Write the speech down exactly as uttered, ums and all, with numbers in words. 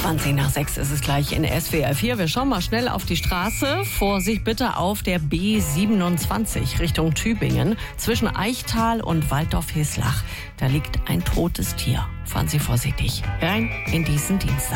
zwanzig nach sechs ist es gleich in S W R vier. Wir schauen mal schnell auf die Straße. Vorsicht bitte auf der B siebenundzwanzig Richtung Tübingen zwischen Eichtal und Waldorf-Heslach. Da liegt ein totes Tier. Fahren Sie vorsichtig rein in diesen Dienstag.